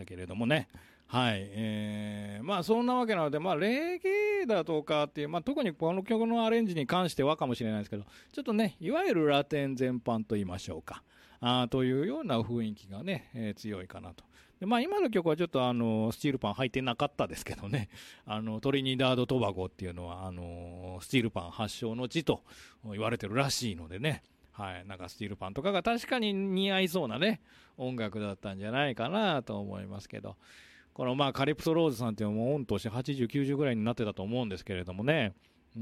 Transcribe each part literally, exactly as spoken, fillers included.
けれどもね。はい。えー、まあそんなわけなので、まあレゲエだとかっていう、まあ特にこの曲のアレンジに関してはかもしれないですけど、ちょっとね、いわゆるラテン全般と言いましょうか。あというような雰囲気がね、えー、強いかなと。でまあ今の曲はちょっとあの、スチールパン入ってなかったですけどね、あの、トリニダード・トバゴっていうのは、あの、スチールパン発祥の地と言われてるらしいのでね、はい、なんかスチールパンとかが確かに似合いそうなね、音楽だったんじゃないかなと思いますけど、このまあカリプソ・ローズさんっていうのも御年はちじゅう、きゅうじゅうぐらいになってたと思うんですけれどもね、うん、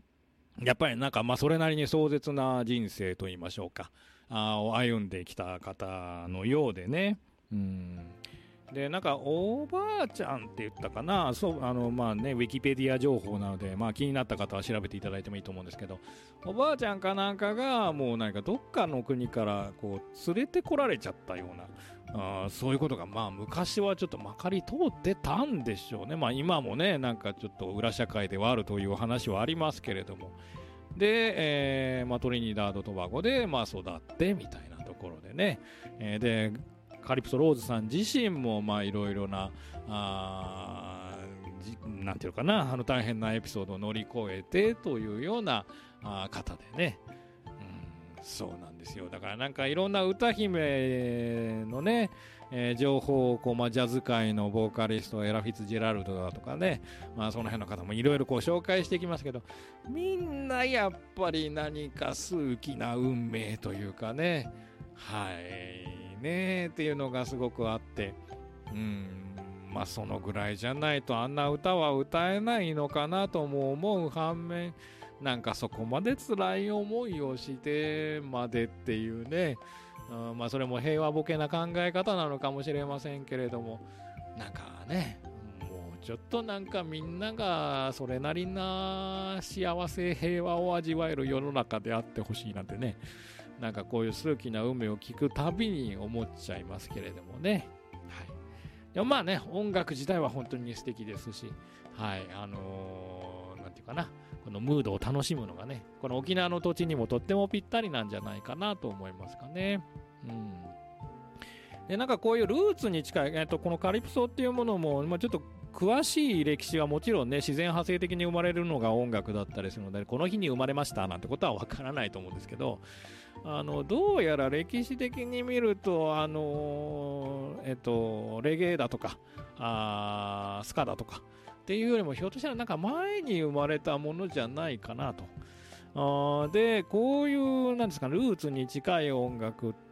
やっぱりなんかまあそれなりに壮絶な人生といいましょうか、あを歩んできた方のようでね、うん、でなんかおばあちゃんって言ったかな、そうあのまあねウィキペディア情報なので、まあ気になった方は調べていただいてもいいと思うんですけど、おばあちゃんかなんかがもうなんかどっかの国からこう連れてこられちゃったような、あそういうことがまあ昔はちょっとまかり通ってたんでしょうね。まあ今もねなんかちょっと裏社会ではあるという話はありますけれども、で、えーまあ、トリニダード・トバゴで、まあ、育ってみたいなところでね、えー、でカリプソ・ローズさん自身もまあいろいろなあなんていうかな、あの大変なエピソードを乗り越えてというようなあ方でね、うん、そうなんですよ。だからなんかいろんな歌姫のね、えー、情報をこう、まあ、ジャズ界のボーカリストエラ・フィッツジェラルドだとかね、まあ、その辺の方もいろいろこう紹介していきますけど、みんなやっぱり何か数奇な運命というかね、はいねっていうのがすごくあって、うんまあそのぐらいじゃないとあんな歌は歌えないのかなとも思う反面、なんかそこまで辛い思いをしてまでっていうね、うん、まあそれも平和ボケな考え方なのかもしれませんけれども、なんかねもうちょっとなんかみんながそれなりな幸せ平和を味わえる世の中であってほしいなんてね、なんかこういう数奇な運命を聞くたびに思っちゃいますけれどもね。はい。でもまあね、音楽自体は本当に素敵ですし、はい、あのー、なんていうかな、このムードを楽しむのがね、この沖縄の土地にもとってもぴったりなんじゃないかなと思いますかね。うん。で、なんかこういうルーツに近い、えっと、このカリプソっていうものも、まあ、ちょっと詳しい歴史はもちろんね、自然派生的に生まれるのが音楽だったりするので、この日に生まれましたなんてことはわからないと思うんですけど、あのどうやら歴史的に見ると、あのえっと、レゲエだとかあスカだとかっていうよりも、ひょっとしたらなんか前に生まれたものじゃないかなと。あでこういうなんですか、ルーツに近い音楽って、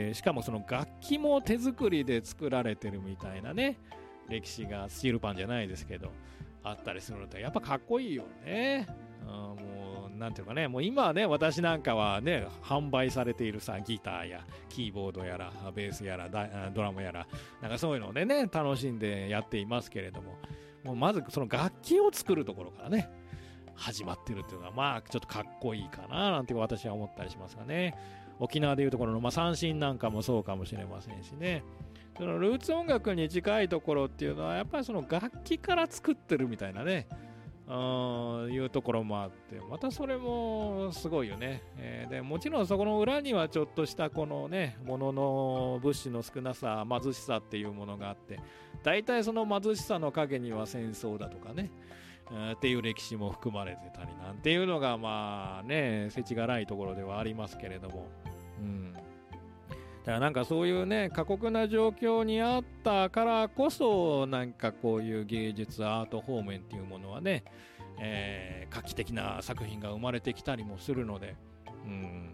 しかもその楽器も手作りで作られてるみたいなね、歴史がスチールパンじゃないですけどあったりするので、やっぱかっこいいよね。あもうなんていうかね、もう今はね、私なんかはね、販売されているさギターやキーボードやらベースやらドラムやら、なんかそういうのでね楽しんでやっていますけれども、もうまずその楽器を作るところからね始まってるっていうのは、まあちょっとかっこいいかななんて私は思ったりしますがね。沖縄でいうところの、まあ、三線なんかもそうかもしれませんしね。そのルーツ音楽に近いところっていうのはやっぱりその楽器から作ってるみたいなね、あいうところもあって、またそれもすごいよね。えー、でもちろんそこの裏にはちょっとしたこのね、物の物資の少なさ、貧しさっていうものがあって、大体その貧しさの陰には戦争だとかね、っていう歴史も含まれてたりなんていうのが、まあね、世知辛いところではありますけれども、うん。だからなんかそういうね、過酷な状況にあったからこそ、なんかこういう芸術アート方面っていうものはね、えー、画期的な作品が生まれてきたりもするので、うん、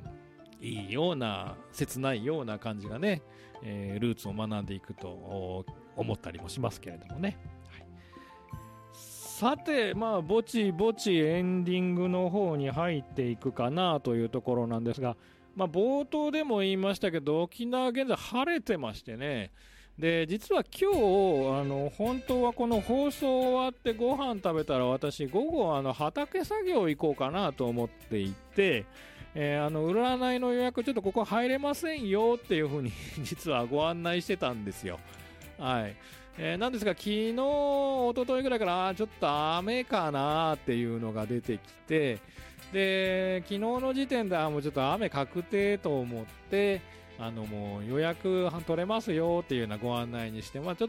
いいような切ないような感じがね、えー、ルーツを学んでいくと思ったりもしますけれどもね。はい、さて、まあぼちぼちエンディングの方に入っていくかなというところなんですが、まあ、冒頭でも言いましたけど、沖縄現在晴れてましてね、で実は今日あの本当はこの放送終わってご飯食べたら、私午後あの畑作業行こうかなと思っていて、えー、あの占いの予約ちょっとここ入れませんよっていうふうに実はご案内してたんですよ。はい、えー、なんですが昨日一昨日ぐらいからあちょっと雨かなっていうのが出てきて、で昨日の時点ではもうちょっと雨確定と思って、あのもう予約取れますよっていうようなご案内にして、まあ、ちょっと